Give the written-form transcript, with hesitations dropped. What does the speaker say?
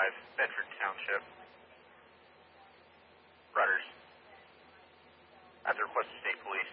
Bedford Township. Rudders. At the request of State Police.